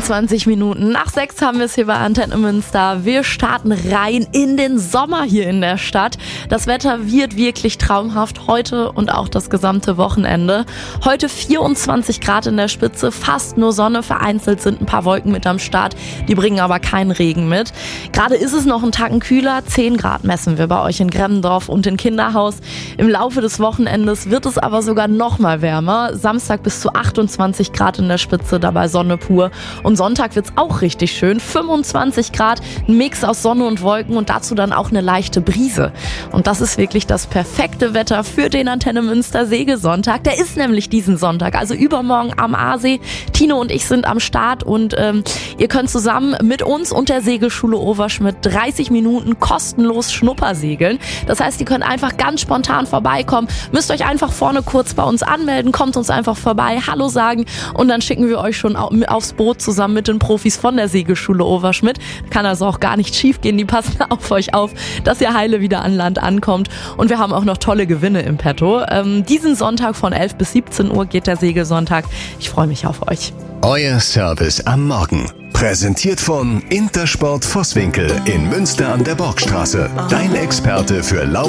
22 Minuten nach 6 haben wir es hier bei Antenne Münster. Wir starten rein in den Sommer hier in der Stadt. Das Wetter wird wirklich traumhaft heute und auch das gesamte Wochenende. Heute 24 Grad in der Spitze, fast nur Sonne. Vereinzelt sind ein paar Wolken mit am Start. Die bringen aber keinen Regen mit. Gerade ist es noch einen Tacken kühler. 10 Grad messen wir bei euch in Gremmendorf und in Kinderhaus. Im Laufe des Wochenendes wird es aber sogar noch mal wärmer. Samstag bis zu 28 Grad in der Spitze, dabei Sonne pur. Und Sonntag wird's auch richtig schön. 25 Grad, ein Mix aus Sonne und Wolken und dazu dann auch eine leichte Brise. Und das ist wirklich das perfekte Wetter für den Antenne Münster Segelsonntag. Der ist nämlich diesen Sonntag, also übermorgen am Aasee. Tino und ich sind am Start und ihr könnt zusammen mit uns und der Segelschule Overschmidt 30 Minuten kostenlos Schnuppersegeln. Das heißt, ihr könnt einfach ganz spontan vorbeikommen, müsst euch einfach vorne kurz bei uns anmelden, kommt uns einfach vorbei, Hallo sagen und dann schicken wir euch schon aufs Boot zusammen mit den Profis von der Segelschule Overschmidt. Kann also auch gar nicht schief gehen, die passen auf euch auf, dass ihr heile wieder an Land ankommt und wir haben auch noch tolle Gewinne im Petto. Diesen Sonntag von 11 bis 17 Uhr geht der Segelsonntag. Ich freue mich auf euch. Euer Service am Morgen. Präsentiert von Intersport Vosswinkel in Münster an der Borgstraße. Dein Experte für